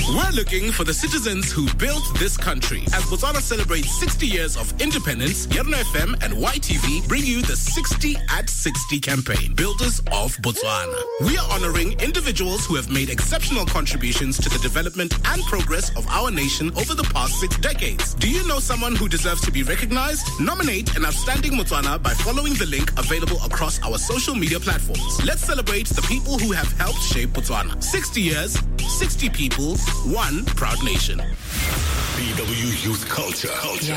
We're looking for the citizens who built this country. As Botswana celebrates 60 years of independence, Yarna FM and YTV bring you the 60 at 60 campaign, Builders of Botswana. We are honoring individuals who have made exceptional contributions to the development and progress of our nation over the past 6 decades. Do you know someone who deserves to be recognized? Nominate an outstanding Botswana by following the link available across our social media platforms. Let's celebrate the people who have helped shape Botswana. 60 years, 60 people, one proud nation. BW Youth Culture.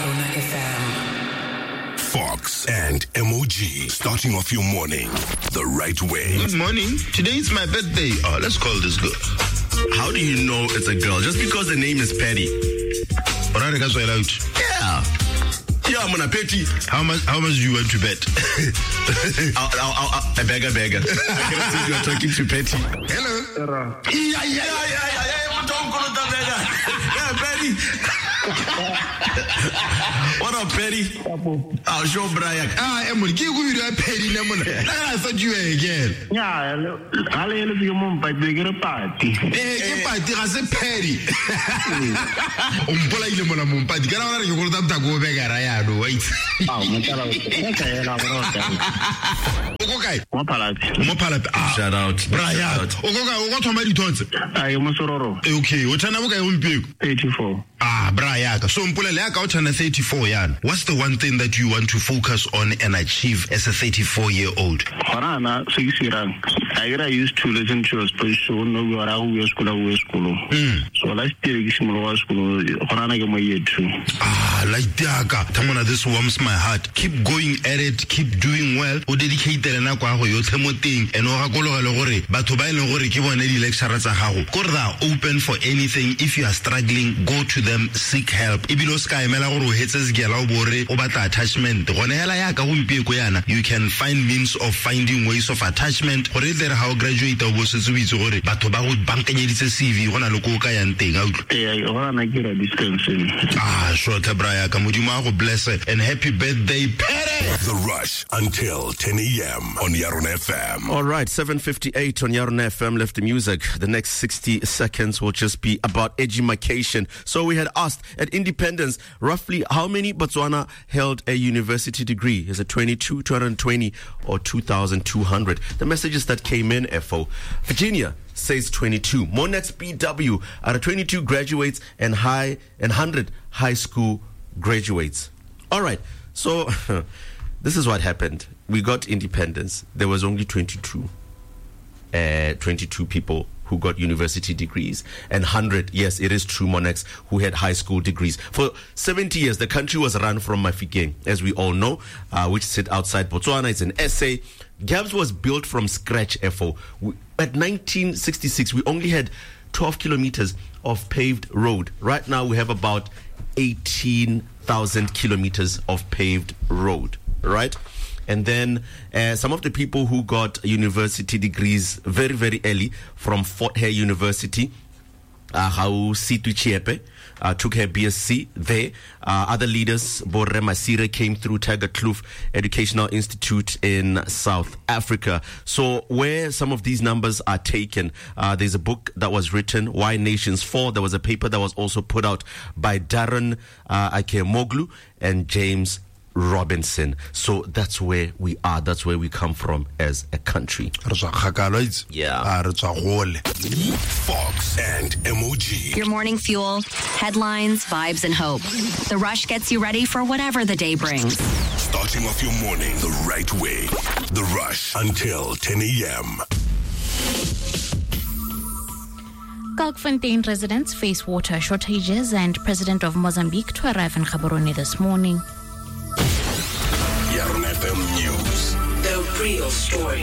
Fox and MOG, starting off your morning the right way. Good morning. Today is my birthday. Oh, let's call this girl. How do you know it's a girl? Just because the name is Patty. Yeah. Yeah, I'm on a petty. How much do you want to bet? I beg. I cannot see you are talking to Petty. Hello. Yeah. Don't call it that beggar. Yeah, Petty. What up, Petty? I'll show Brian. Emily, give me that Petty number. I thought you again. Yeah, I'll let you move by bigger party. Hey, party, I said Petty. Umpola ile mona mumpati. Kana wana yokolo tamta go begara ya do wait. Okay. Mopalati. Shout out. Brian. Okay, what am I doing? I am Sororo. Okay, what time are you 84. Brian. So Mpulele aka 34 yan. What's the one thing that you want to focus on and achieve as a 34-year-old? Harana, I used to listen to us, but so no we are school. So last year I school. Harana get my year too. Like Diaka. Tamona, this warms my heart. Keep going at it, keep doing well. O dedicated na kwa go yo temoting and o gakologa gore batho ba ile gore ke bone di lecture tsa gago. Korda open for anything. If you are struggling, go to them, seek help. Ibilo ska emela gore o hetse zigela o bore o batla attachment. Gone hela ya ka go mpieko yana. You can find means of finding ways of attachment. Gore there how graduate o bosetse bitse gore batho ba go bankanyeditse CV gona le ko ka yang teng a utlo. Harana ke ra distance. Sure Brian, ka modimo a go bless and happy birthday Pere. The Rush until 10 a.m. on Yarona FM. All right, 7:58 on Yarona FM. Left the music. The next 60 seconds will just be about edumacation. So we had asked at independence, roughly how many Botswana held a university degree? Is it 22, 220, or 2,200? The messages that came in, FO. Virginia says 22. Monex BW out of 22 graduates and 100 high school graduates. All right, so this is what happened. We got independence. There was only 22 people who got university degrees, and 100, yes, it is true, Monex, who had high school degrees. For 70 years, the country was run from Mafikeng, as we all know, which sit outside Botswana. It's an essay. GABS was built from scratch, FO. At 1966, we only had 12 kilometers of paved road. Right now, we have about 18,000 kilometers of paved road, right? And then some of the people who got university degrees very, very early from Fort Hare University, Situ Chiepe, took her BSc there. Other leaders, Borre Masire, came through Tiger Kloof Educational Institute in South Africa. So where some of these numbers are taken, there's a book that was written, Why Nations Fall. There was a paper that was also put out by Darren Akemoglu and James Robinson. So that's where we are. That's where we come from as a country. Yeah. Fox and MOG. Your morning fuel, headlines, vibes, and hope. The Rush gets you ready for whatever the day brings. Starting off your morning the right way. The Rush until 10 a.m. Kalkfontein residents face water shortages, and President of Mozambique to arrive in Gaborone this morning. Yarona FM News. The real story.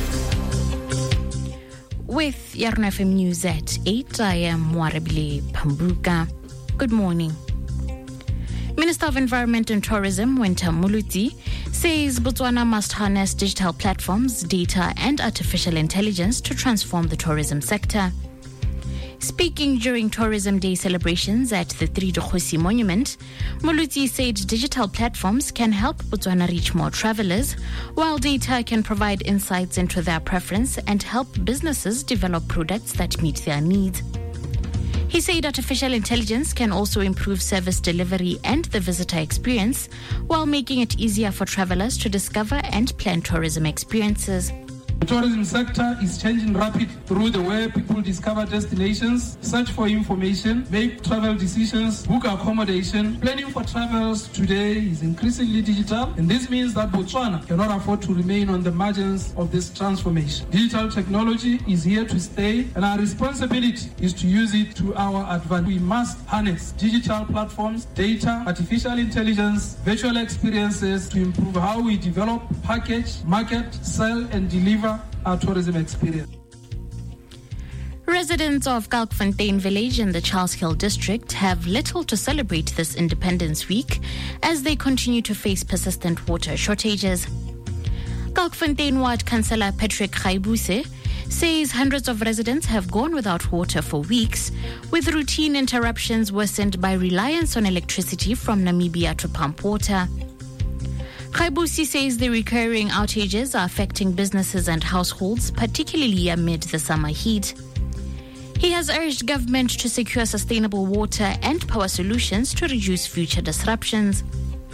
With Yarona FM News at 8, I am Mwarebile Pambuka. Good morning. Minister of Environment and Tourism, Winter Muluti, says Botswana must harness digital platforms, data, and artificial intelligence to transform the tourism sector. Speaking during Tourism Day celebrations at the Three Dikgosi Monument, Muluti said digital platforms can help Botswana reach more travelers, while data can provide insights into their preference and help businesses develop products that meet their needs. He said artificial intelligence can also improve service delivery and the visitor experience while making it easier for travelers to discover and plan tourism experiences. The tourism sector is changing rapidly through the way people discover destinations, search for information, make travel decisions, book accommodation. Planning for travels today is increasingly digital, and this means that Botswana cannot afford to remain on the margins of this transformation. Digital technology is here to stay, and our responsibility is to use it to our advantage. We must harness digital platforms, data, artificial intelligence, virtual experiences to improve how we develop, package, market, sell, and deliver our tourism experience. Residents of Kalkfontein village in the Charles Hill district have little to celebrate this Independence Week as they continue to face persistent water shortages. Kalkfontein Ward Councillor Patrick Khaibuse says hundreds of residents have gone without water for weeks, with routine interruptions worsened by reliance on electricity from Namibia to pump water. Khaibuse says the recurring outages are affecting businesses and households, particularly amid the summer heat. He has urged government to secure sustainable water and power solutions to reduce future disruptions.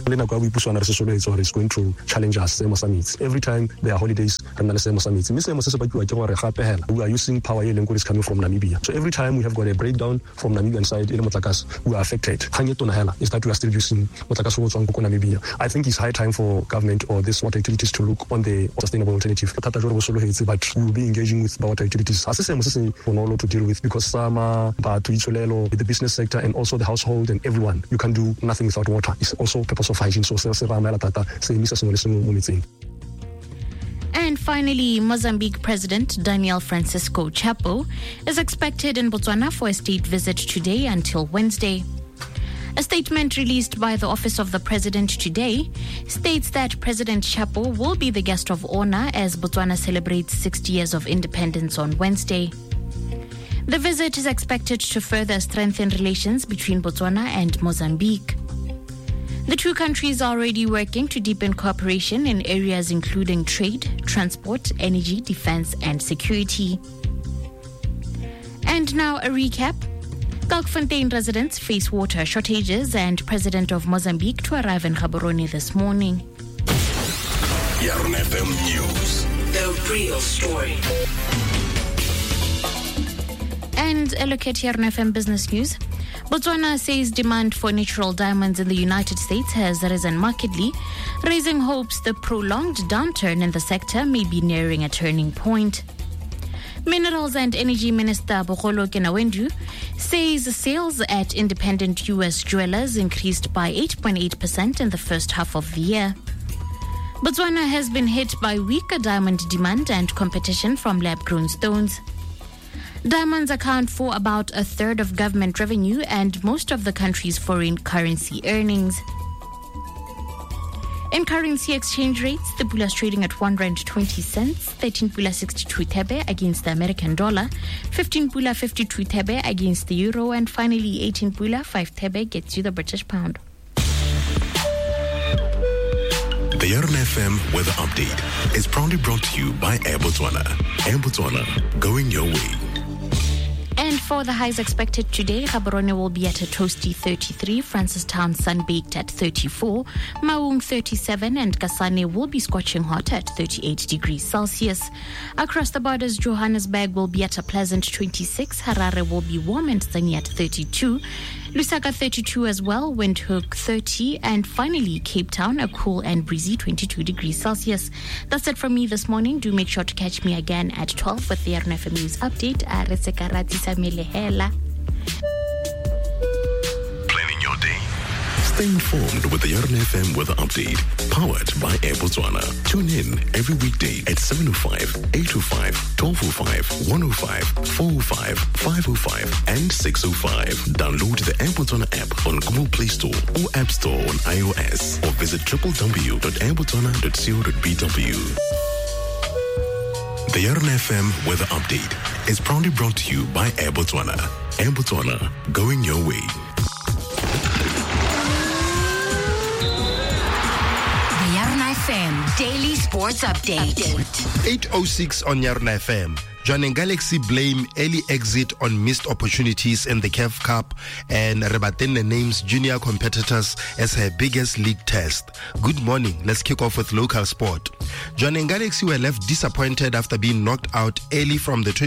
Is going to challenge us. Every time there are holidays, we are using power is coming from Namibia. So every time we have got a breakdown from Namibian side, we are affected. Is that we are still using Namibia. I think it's high time for government or this water utilities to look on the sustainable alternative. But we will be engaging with water utilities to deal with, because the business sector and also the household and everyone, you can do nothing without water. It's also purpose of hygiene. And finally, Mozambique President Daniel Francisco Chapo is expected in Botswana for a state visit today until Wednesday. A statement released by the Office of the President today states that President Chapo will be the guest of honor as Botswana celebrates 60 years of independence on Wednesday. The visit is expected to further strengthen relations between Botswana and Mozambique. The two countries are already working to deepen cooperation in areas including trade, transport, energy, defense, and security. And now a recap. Kalkfontein residents face water shortages, and President of Mozambique to arrive in Gaborone this morning. Yarn FM News. The real story. And a look at Yarn FM Business News. Botswana says demand for natural diamonds in the United States has risen markedly, raising hopes the prolonged downturn in the sector may be nearing a turning point. Minerals and Energy Minister Bogolo Kenawendu says sales at independent U.S. jewelers increased by 8.8% in the first half of the year. Botswana has been hit by weaker diamond demand and competition from lab-grown stones. Diamonds account for about a third of government revenue and most of the country's foreign currency earnings. In currency exchange rates, the pula is trading at R1.20, 13 pula 62 thebe against the American dollar, 15 pula 52 thebe against the euro, and finally 18 pula 5 thebe gets you the British pound. The Yarn FM Weather Update is proudly brought to you by Air Botswana. Air Botswana, going your way. And for the highs expected today, Gaborone will be at a toasty 33, Francistown sun-baked at 34, Maung 37, and Kasane will be scorching hot at 38 degrees Celsius. Across the borders, Johannesburg will be at a pleasant 26, Harare will be warm and sunny at 32, Lusaka 32 as well, Windhoek 30, and finally Cape Town a cool and breezy 22 degrees Celsius. That's it from me this morning. Do make sure to catch me again at 12 with the Yarn FM News Update. Planning your day. Stay informed with the Yarn FM Weather Update, powered by Air Botswana. Tune in every weekday at 7:05, 8:05, 12:05, 1:05, 4:05, 5:05, and 6:05. Download the Air Botswana app on Google Play Store or App Store on iOS, or visit www.airbotswana.co.bw. The Yarn FM Weather Update is proudly brought to you by Air Botswana. Air Botswana, going your way. The Yarn FM Daily Sports Update. 8:06 on Yarn FM. Jwaneng Galaxy blame early exit on missed opportunities in the CAF Cup, and Rebatenne names junior competitors as her biggest league test. Good morning. Let's kick off with local sport. Jwaneng Galaxy were left disappointed after being knocked out early from the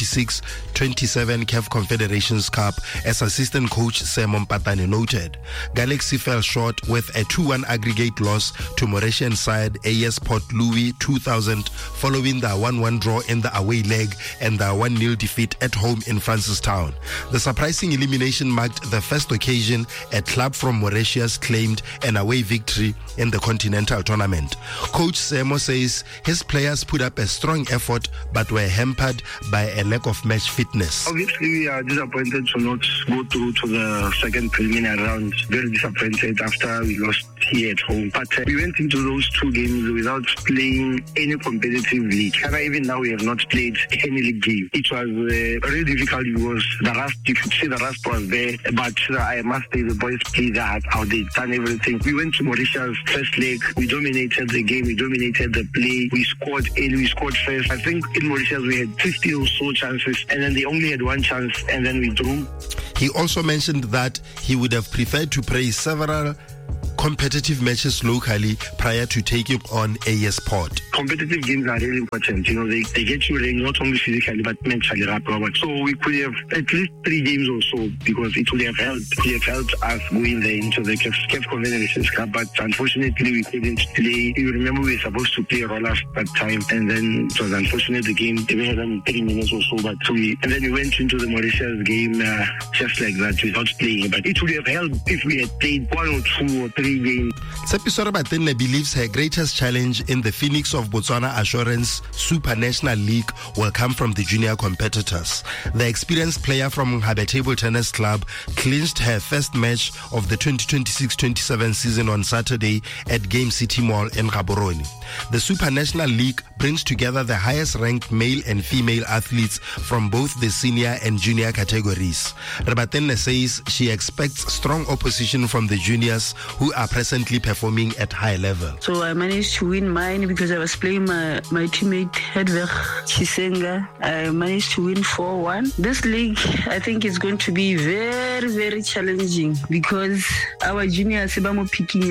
2026-27 CAF Confederations Cup, as assistant coach Simon Patane noted. Galaxy fell short with a 2-1 aggregate loss to Mauritian side AS Port Louis 2000, following the 1-1 draw in the away leg and the 1-0 defeat at home in Francistown. The surprising elimination marked the first occasion a club from Mauritius claimed an away victory in the continental tournament. Coach Semo says his players put up a strong effort but were hampered by a lack of match fitness. Obviously, we are disappointed to not go through to the second preliminary round. Very disappointed after we lost here at home. But we went into those two games without playing any competitive league. And even now, we have not played any league game. It was very difficult because the rust, you could see the rust was there. But I must say the boys played that out. They've done everything. We went to Mauritius first leg. We dominated the game. We dominated the play. We scored early. We scored first. I think in Mauritius we had 50 or so chances, and then they only had one chance, and then we drew. He also mentioned that he would have preferred to play several competitive matches locally prior to taking on AS Port. Competitive games are really important. You know, they get you ready not only physically but mentally, right, Robert? So we could have at least 3 games or so, because it would have helped us going there into the CAF Confederations Cup. But unfortunately, we couldn't play. You remember we were supposed to play rollers that time, and then it was unfortunate the game. They had done 30 minutes or so, and then we went into the Mauritius game just like that without playing. But it would have helped if we had played 1 or 2 or 3 games. Tsepiso Rebatenne believes her greatest challenge in the Phoenix of Botswana Assurance Super National League will come from the junior competitors. The experienced player from Nghabe Table Tennis Club clinched her first match of the 2026-27 season on Saturday at Game City Mall in Gaborone. The Super National League brings together the highest ranked male and female athletes from both the senior and junior categories. Rebatenne says she expects strong opposition from the juniors, who are presently performing at high level. So I managed to win mine because I was playing my teammate Hedwig Chisenga. I managed to win 4-1. This league, I think, is going to be very, very challenging because our juniors are picking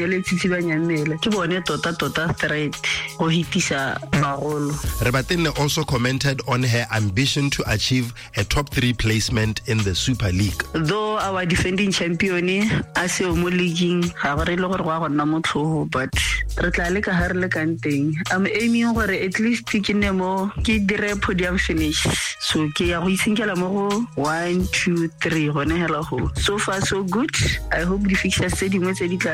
tota threat. Rebatenne also commented on her ambition to achieve a top 3 placement in the Super League. Though our defending champion as a league, but I'm aiming for at least picking them all, get the podium finish. So, 1, 2, 3. So far, so good. I hope the fixture said you must Thank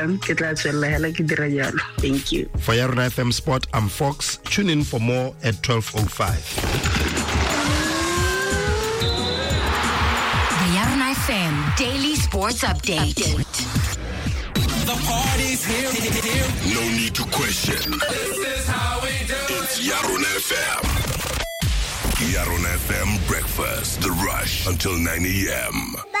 you. For Yarona FM Sport, I'm Fox. Tune in for more at 12:05. The Yarona FM Daily Sports Update. The party's here. No need to question. This is how we do It's Yarona FM. Yarona FM Breakfast. The Rush until 9 a.m.